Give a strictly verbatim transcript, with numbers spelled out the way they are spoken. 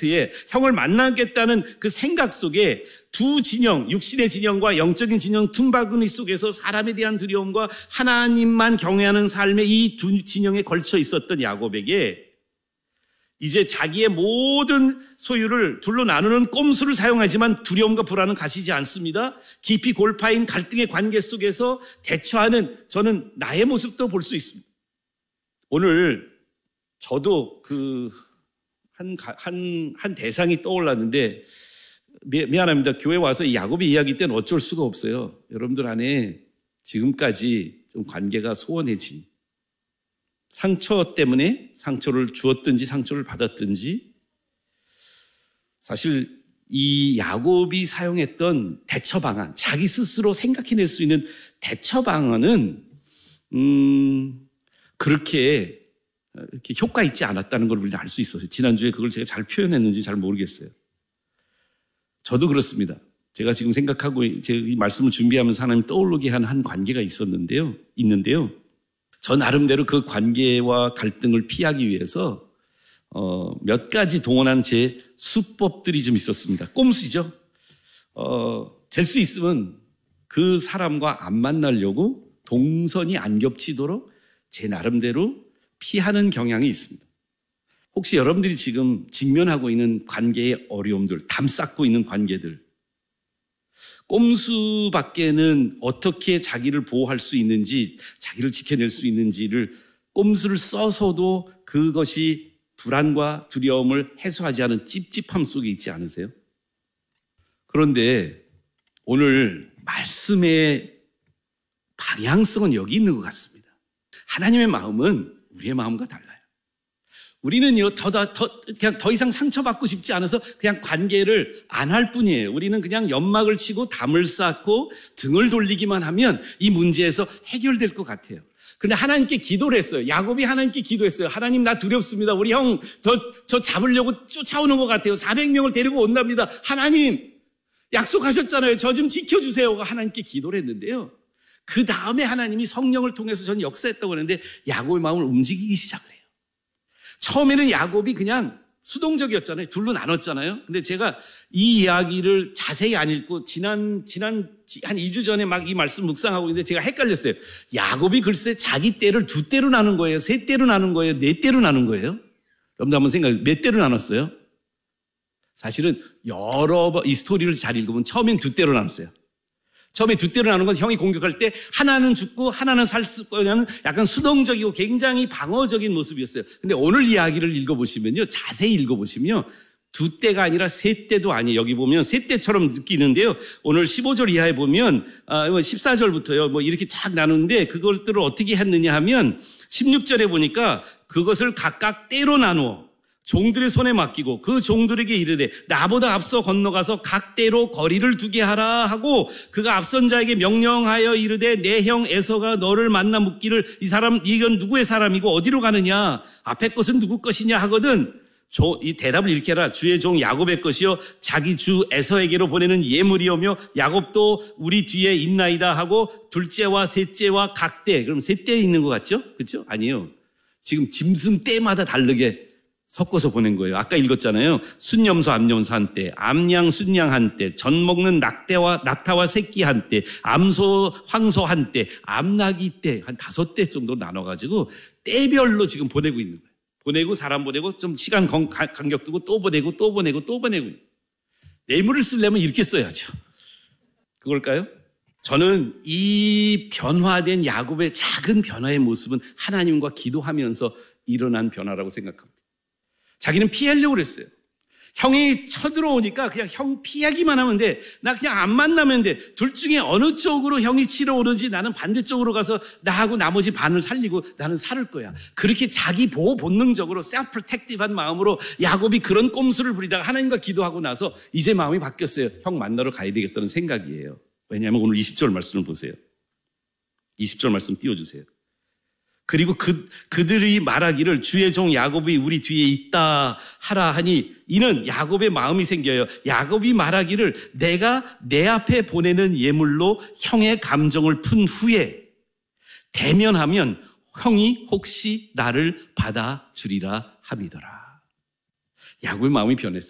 마인드세트에 형을 만나겠다는 그 생각 속에 두 진영, 육신의 진영과 영적인 진영 틈바구니 속에서 사람에 대한 두려움과 하나님만 경외하는 삶의 이 두 진영에 걸쳐 있었던 야곱에게 이제 자기의 모든 소유를 둘로 나누는 꼼수를 사용하지만 두려움과 불안은 가시지 않습니다. 깊이 골파인 갈등의 관계 속에서 대처하는 저는 나의 모습도 볼 수 있습니다. 오늘 저도 그 한, 한, 한 대상이 떠올랐는데 미, 미안합니다. 교회 와서 이 야곱의 이야기 때는 어쩔 수가 없어요. 여러분들 안에 지금까지 좀 관계가 소원해진 상처 때문에 상처를 주었든지 상처를 받았든지 사실 이 야곱이 사용했던 대처 방안, 자기 스스로 생각해낼 수 있는 대처 방안은 음, 그렇게 이렇게 효과 있지 않았다는 걸 우리는 알 수 있었어요. 지난주에 그걸 제가 잘 표현했는지 잘 모르겠어요. 저도 그렇습니다. 제가 지금 생각하고 제가 이 말씀을 준비하면서 하나님 떠오르게 한 한 관계가 있었는데요. 있는데요. 저 나름대로 그 관계와 갈등을 피하기 위해서 어, 몇 가지 동원한 제 수법들이 좀 있었습니다. 꼼수죠. 어, 될 수 있으면 그 사람과 안 만나려고 동선이 안 겹치도록 제 나름대로 피하는 경향이 있습니다. 혹시 여러분들이 지금 직면하고 있는 관계의 어려움들, 담쌓고 있는 관계들, 꼼수밖에는 어떻게 자기를 보호할 수 있는지, 자기를 지켜낼 수 있는지를 꼼수를 써서도 그것이 불안과 두려움을 해소하지 않은 찝찝함 속에 있지 않으세요? 그런데 오늘 말씀의 방향성은 여기 있는 것 같습니다. 하나님의 마음은 우리의 마음과 달라요. 우리는요, 더, 더, 더, 그냥 더 이상 상처받고 싶지 않아서 그냥 관계를 안 할 뿐이에요. 우리는 그냥 연막을 치고 담을 쌓고 등을 돌리기만 하면 이 문제에서 해결될 것 같아요. 그런데 하나님께 기도를 했어요. 야곱이 하나님께 기도했어요. 하나님, 나 두렵습니다. 우리 형, 저, 저 잡으려고 쫓아오는 것 같아요. 사백 명을 데리고 온답니다. 하나님, 약속하셨잖아요. 저 좀 지켜주세요. 하나님께 기도를 했는데요. 그 다음에 하나님이 성령을 통해서 저는 역사했다고 하는데 야곱의 마음을 움직이기 시작을 해요. 처음에는 야곱이 그냥 수동적이었잖아요. 둘로 나눴잖아요. 근데 제가 이 이야기를 자세히 안 읽고 지난 지난 한 이 주 전에 막 이 말씀 묵상하고 있는데 제가 헷갈렸어요. 야곱이 글쎄 자기 때를 두 때로 나눈 거예요. 세 때로 나눈 거예요. 네 때로 나눈 거예요. 여러분들 한번 생각해. 몇 때로 나눴어요? 사실은 여러 번 이 스토리를 잘 읽으면 처음엔 두 때로 나눴어요. 처음에 두 때로 나눈 건 형이 공격할 때 하나는 죽고 하나는 살 거냐는 약간 수동적이고 굉장히 방어적인 모습이었어요. 근데 오늘 이야기를 읽어보시면요. 자세히 읽어보시면 두 때가 아니라 세 때도 아니에요. 여기 보면 세 때처럼 느끼는데요. 오늘 십오 절 이하에 보면 십사 절부터요. 뭐 이렇게 쫙 나누는데 그것들을 어떻게 했느냐 하면 십육 절에 보니까 그것을 각각 때로 나누어 종들의 손에 맡기고 그 종들에게 이르되 나보다 앞서 건너가서 각 때로 거리를 두게 하라 하고 그가 앞선 자에게 명령하여 이르되 내 형 에서가 너를 만나 묻기를 이 사람 이건 누구의 사람이고 어디로 가느냐 앞에 것은 누구 것이냐 하거든 조, 이 대답을 이렇게 해라. 주의 종 야곱의 것이요 자기 주 에서에게로 보내는 예물이오며 야곱도 우리 뒤에 있나이다 하고 둘째와 셋째와 각 때 그럼 세 때 있는 것 같죠? 그렇죠? 아니에요. 지금 짐승 때마다 다르게 섞어서 보낸 거예요. 아까 읽었잖아요. 순염소, 암염소 한 때, 암양, 순양 한 때, 전 먹는 낙대와, 낙타와 새끼 한 때, 암소, 황소 한 때, 암나귀 때, 한 다섯 때 정도 나눠가지고 때별로 지금 보내고 있는 거예요. 보내고 사람 보내고 좀 시간 간격 두고 또 보내고 또 보내고 또 보내고. 뇌물을 쓰려면 이렇게 써야죠. 그걸까요? 저는 이 변화된 야곱의 작은 변화의 모습은 하나님과 기도하면서 일어난 변화라고 생각합니다. 자기는 피하려고 그랬어요. 형이 쳐들어오니까 그냥 형 피하기만 하면 돼. 나 그냥 안 만나면 돼. 둘 중에 어느 쪽으로 형이 치러 오는지 나는 반대쪽으로 가서 나하고 나머지 반을 살리고 나는 살을 거야. 그렇게 자기 보호 본능적으로 셀프 프로텍티브한 마음으로 야곱이 그런 꼼수를 부리다가 하나님과 기도하고 나서 이제 마음이 바뀌었어요. 형 만나러 가야 되겠다는 생각이에요. 왜냐하면 오늘 이십 절 말씀을 보세요. 이십 절 말씀 띄워주세요. 그리고 그, 그들이 말하기를 주의 종 야곱이 우리 뒤에 있다 하라 하니 이는 야곱의 마음이 생겨요. 야곱이 말하기를 내가 내 앞에 보내는 예물로 형의 감정을 푼 후에 대면하면 형이 혹시 나를 받아주리라 함이더라. 야곱의 마음이 변했어요.